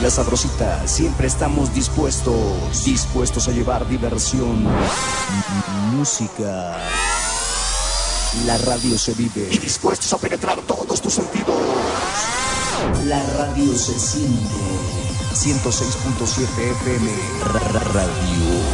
La Sabrosita, siempre estamos dispuestos a llevar diversión, música. La radio se vive y dispuestos a penetrar todos tus sentidos. La radio se siente. 106.7 FM Radio.